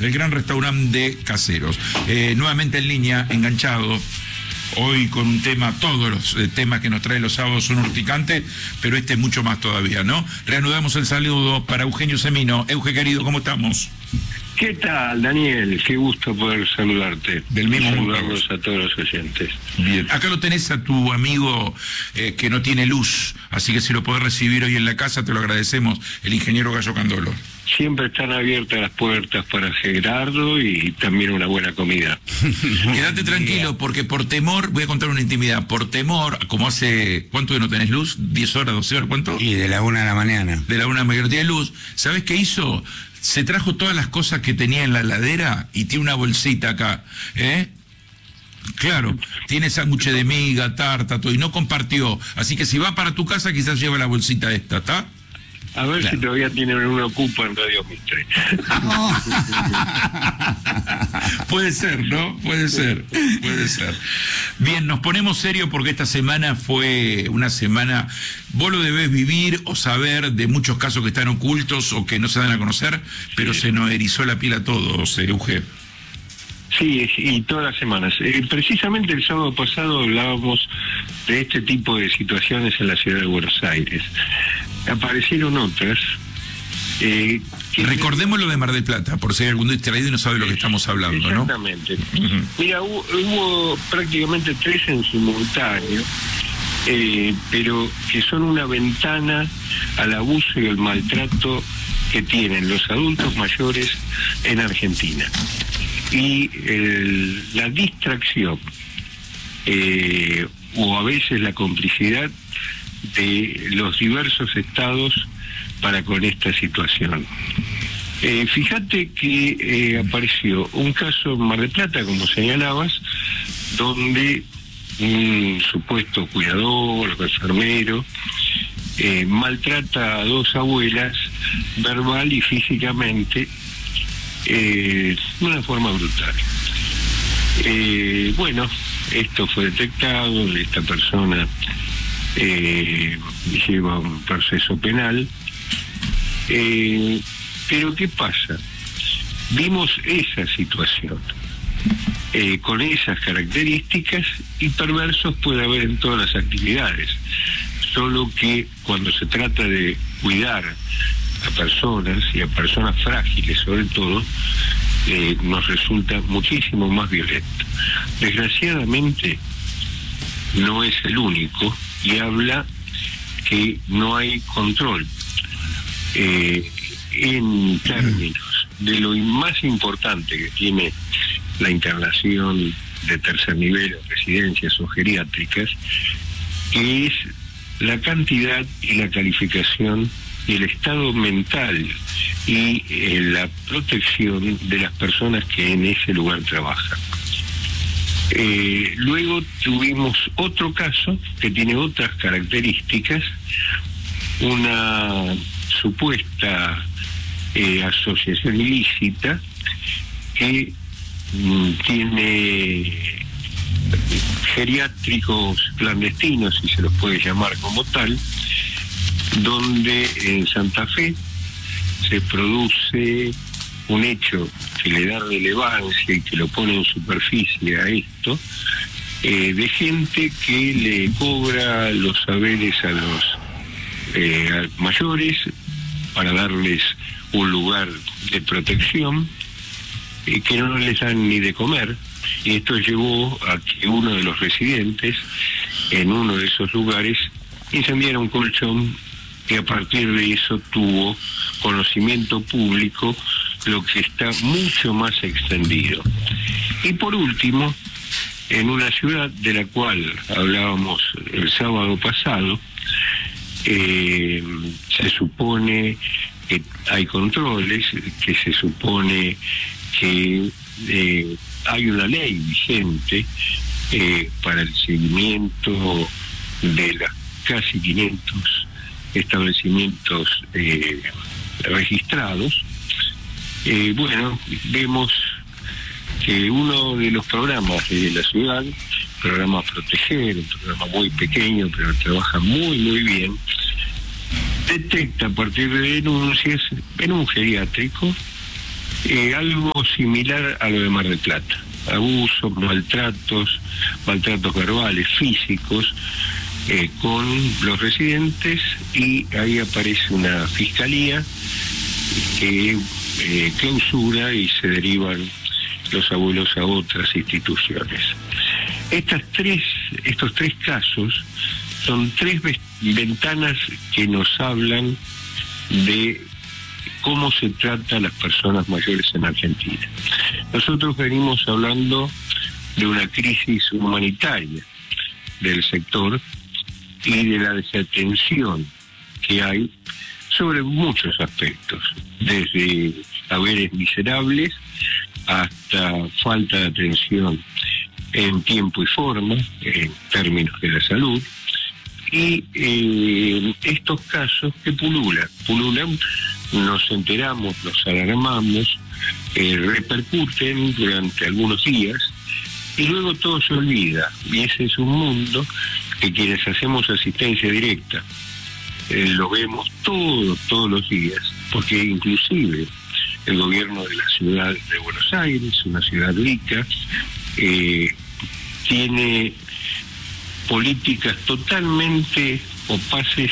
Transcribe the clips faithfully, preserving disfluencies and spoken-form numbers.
el gran restaurante de Caseros. Eh, nuevamente en línea, enganchado. Hoy con un tema, todos los eh, temas que nos trae los sábados son urticantes, pero este es mucho más todavía, ¿no? Reanudamos el saludo para Eugenio Semino. Euge, querido, ¿cómo estamos? ¿Qué tal, Daniel? Qué gusto poder saludarte. Del mismo modo. Saludarlos a todos los oyentes. Bien. Acá lo tenés a tu amigo eh, que no tiene luz, así que si lo podés recibir hoy en la casa, te lo agradecemos, el ingeniero Gallo Candolo. Siempre están abiertas las puertas para Gerardo y también una buena comida. Quédate tranquilo, porque por temor, voy a contar una intimidad, por temor, como hace, ¿cuánto que no tenés luz? ¿diez horas, doce horas? ¿Cuánto? Y de la una de la mañana. De la una de la mañana no tiene luz. ¿Sabés qué hizo? Se trajo todas las cosas que tenía en la heladera y tiene una bolsita acá, ¿eh? Claro, tiene sándwich de miga, tarta, todo, y no compartió. Así que si va para tu casa, quizás lleva la bolsita esta, ¿está? A ver claro. Si todavía tienen una ocupa en Radio Mitre. Puede ser, ¿no? Puede ser, puede ser. Bien, nos ponemos serios porque esta semana fue una semana, vos lo debés vivir o saber de muchos casos que están ocultos o que no se dan a conocer, pero sí. Se nos erizó la piel a todos, Euge. Sí, y todas las semanas. Eh, precisamente el sábado pasado hablábamos de este tipo de situaciones en la ciudad de Buenos Aires. Aparecieron otras. Eh, que Recordemos lo de Mar del Plata, por si hay algún distraído y no sabe lo que estamos hablando, ¿no? Exactamente. Uh-huh. Mira, hubo, hubo prácticamente tres en simultáneo, eh, pero que son una ventana al abuso y al maltrato que tienen los adultos mayores en Argentina. Y el, la distracción, eh, o a veces la complicidad de los diversos estados para con esta situación. Eh, fíjate que eh, apareció un caso en Mar del Plata, como señalabas, donde un supuesto cuidador o enfermero eh, maltrata a dos abuelas verbal y físicamente eh, de una forma brutal. Eh, bueno, esto fue detectado, esta persona Eh, lleva un proceso penal, eh, pero ¿qué pasa? Vimos esa situación eh, con esas características, y perversos puede haber en todas las actividades, solo que cuando se trata de cuidar a personas y a personas frágiles sobre todo, eh, nos resulta muchísimo más violento. Desgraciadamente no es el único, y habla que no hay control eh, en términos de lo más importante que tiene la internación de tercer nivel, residencias o geriátricas, que es la cantidad y la calificación y el estado mental y eh, la protección de las personas que en ese lugar trabajan. Eh, luego tuvimos otro caso que tiene otras características, una supuesta eh, asociación ilícita que mm, tiene geriátricos clandestinos, si se los puede llamar como tal, donde en Santa Fe se produce un hecho que le da relevancia y que lo pone en superficie a esto, eh, de gente que le cobra los saberes a los eh, a mayores para darles un lugar de protección, eh, que no les dan ni de comer, y esto llevó a que uno de los residentes en uno de esos lugares incendiara un colchón, y a partir de eso tuvo conocimiento público, lo que está mucho más extendido. Y por último, en una ciudad de la cual hablábamos el sábado pasado, eh, se supone que hay controles, que se supone que eh, hay una ley vigente eh, para el seguimiento de las casi quinientos establecimientos eh, registrados. Eh, bueno, vemos que uno de los programas de la ciudad, programa Proteger, un programa muy pequeño pero trabaja muy muy bien, detecta a partir de denuncias en un geriátrico Eh, algo similar a lo de Mar del Plata. Abusos, maltratos, maltratos verbales, físicos, eh, con los residentes, y ahí aparece una fiscalía que eh, clausura y se derivan los abuelos a otras instituciones. Estas tres, estos tres casos son tres ventanas que nos hablan de cómo se trata a las personas mayores en Argentina. Nosotros venimos hablando de una crisis humanitaria del sector y de la desatención que hay sobre muchos aspectos, desde haberes miserables hasta falta de atención en tiempo y forma, en términos de la salud, y eh, estos casos que pululan, pululan, nos enteramos, nos alarmamos, eh, repercuten durante algunos días y luego todo se olvida. Y ese es un mundo que quienes hacemos asistencia directa eh, lo vemos todos, todos los días, porque inclusive el gobierno de la ciudad de Buenos Aires, una ciudad rica, eh, tiene políticas totalmente opaces,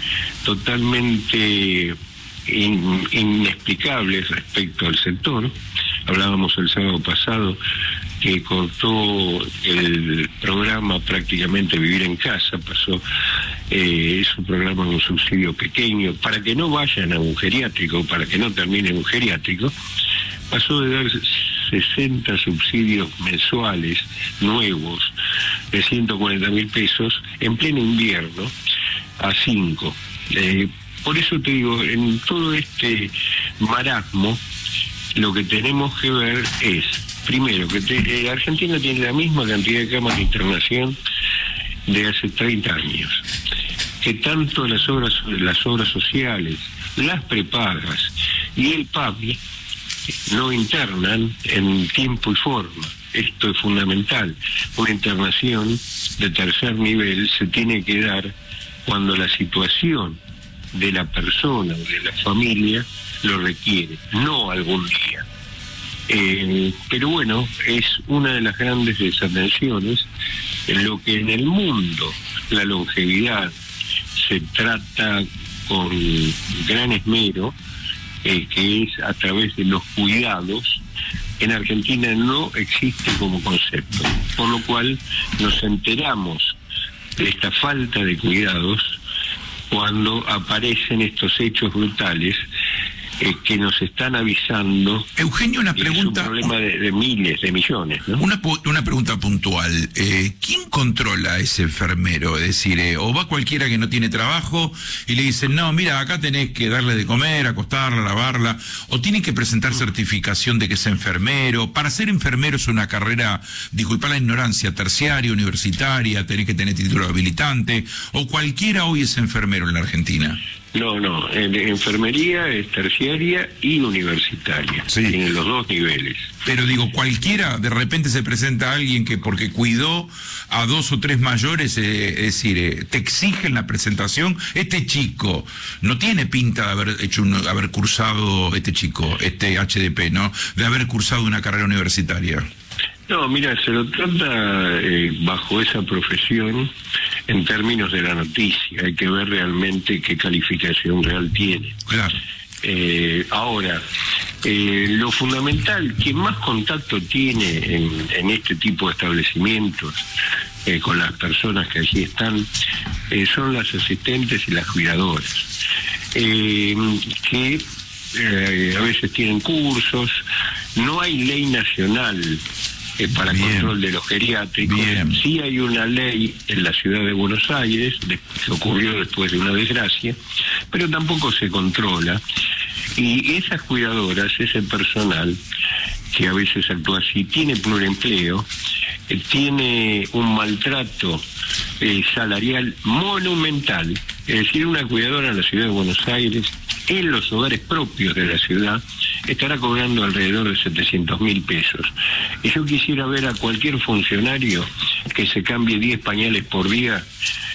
totalmente in, inexplicables respecto al sector. Hablábamos el sábado pasado que cortó el programa prácticamente Vivir en Casa, pasó, eh, es un programa con un subsidio pequeño, para que no vayan a un geriátrico, para que no termine en un geriátrico, pasó de dar sesenta subsidios mensuales nuevos de ciento cuarenta mil pesos en pleno invierno a cinco. Eh, por eso te digo, en todo este marasmo, lo que tenemos que ver es, primero, que te, eh, Argentina tiene la misma cantidad de camas de internación de hace treinta años, que tanto las obras, las obras sociales, las prepagas y el P A M I no internan en tiempo y forma. Esto es fundamental. Una internación de tercer nivel se tiene que dar cuando la situación de la persona o de la familia lo requiere, no algún día. Eh, pero bueno, es una de las grandes desatenciones en lo que en el mundo la longevidad se trata con gran esmero, eh, que es a través de los cuidados. En Argentina no existe como concepto, por lo cual nos enteramos de esta falta de cuidados cuando aparecen estos hechos brutales eh, que nos están avisando. Eugenio, una pregunta. Es un problema de, de miles, de millones, ¿no? Una, una pregunta puntual. Eh, ¿Quién controla a ese enfermero? Es decir, eh, o va cualquiera que no tiene trabajo y le dicen, no, mira, acá tenés que darle de comer, acostarla, lavarla, o tienen que presentar certificación de que es enfermero. Para ser enfermero es una carrera, disculpa la ignorancia, terciaria, universitaria, tenés que tener título habilitante, o cualquiera hoy es enfermero en la Argentina. No, no, en enfermería es terciaria y universitaria, sí. Tiene los dos niveles. Pero digo, cualquiera, de repente se presenta alguien que porque cuidó a dos o tres mayores, eh, es decir, eh, te exigen la presentación. Este chico no tiene pinta de haber hecho un, haber cursado, este chico, este H D P, ¿no? De haber cursado una carrera universitaria. No, mira, se lo trata eh, bajo esa profesión en términos de la noticia. Hay que ver realmente qué calificación real tiene. Claro. Eh, ahora, eh, lo fundamental, quien más contacto tiene en, en este tipo de establecimientos eh, con las personas que allí están, eh, son las asistentes y las cuidadoras, eh, que eh, a veces tienen cursos. No hay ley nacional Eh, para Bien. control de los geriátricos. Bien. Sí hay una ley en la ciudad de Buenos Aires, de, que ocurrió después de una desgracia, pero tampoco se controla. Y esas cuidadoras, ese personal que a veces actúa así, tiene pluriempleo, eh, tiene un maltrato eh, salarial monumental. Es decir, una cuidadora en la ciudad de Buenos Aires, en los hogares propios de la ciudad, estará cobrando alrededor de setecientos mil pesos. Y yo quisiera ver a cualquier funcionario que se cambie diez pañales por día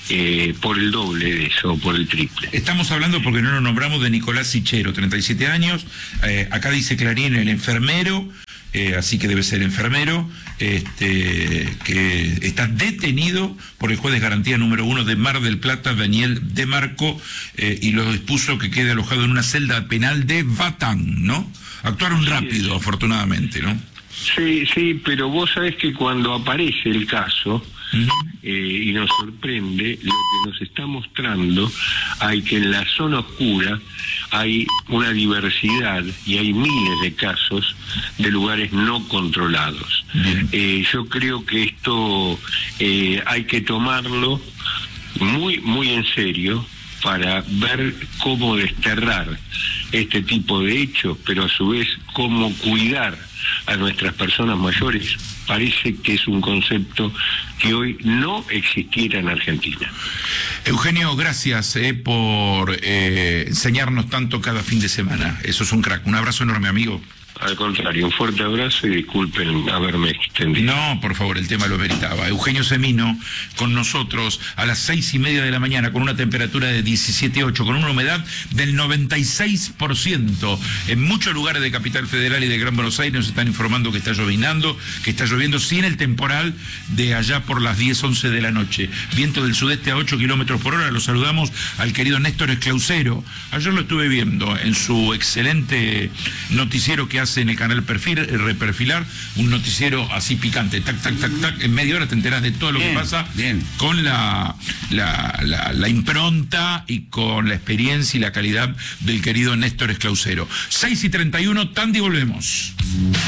eh, por el doble de eso, o por el triple. Estamos hablando, porque no lo nombramos, de Nicolás Sichero, treinta y siete años, eh, acá dice Clarín el enfermero, eh, así que debe ser enfermero, este, que está detenido por el juez de garantía número uno de Mar del Plata, Daniel De Marco, eh, y lo dispuso que quede alojado en una celda penal de Batán, ¿no? Actuaron rápido, sí, afortunadamente, ¿no? Sí, sí, pero vos sabés que cuando aparece el caso, uh-huh. eh, y nos sorprende, lo que nos está mostrando, hay que en la zona oscura hay una diversidad y hay miles de casos de lugares no controlados. Eh, yo creo que esto eh, hay que tomarlo muy, muy en serio para ver cómo desterrar este tipo de hechos, pero a su vez cómo cuidar a nuestras personas mayores. Parece que es un concepto que hoy no existiera en Argentina. Eugenio, gracias eh, por eh, enseñarnos tanto cada fin de semana. Eso es un crack. Un abrazo enorme, amigo. Al contrario, un fuerte abrazo y disculpen haberme extendido. No, por favor, el tema lo meritaba. Eugenio Semino con nosotros a las seis y media de la mañana con una temperatura de diecisiete punto ocho, con una humedad del noventa y seis por ciento. En muchos lugares de Capital Federal y de Gran Buenos Aires nos están informando que está llovinando, que está lloviendo sin el temporal de allá por las diez, once de la noche. Viento del sudeste a ocho kilómetros por hora. Lo saludamos al querido Néstor Esclausero. Ayer lo estuve viendo en su excelente noticiero que hace en el canal Perfil, Reperfilar, un noticiero así picante, tac, tac, tac, tac, en media hora te enterás de todo lo bien, que pasa, bien. Con la, la, la, la impronta y con la experiencia y la calidad del querido Néstor Esclausero. seis y treinta y uno, Tandy, volvemos.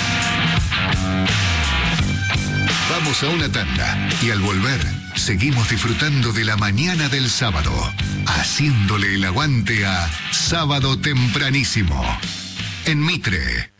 Vamos a una tanda y al volver seguimos disfrutando de la mañana del sábado, haciéndole el aguante a Sábado Tempranísimo en Mitre.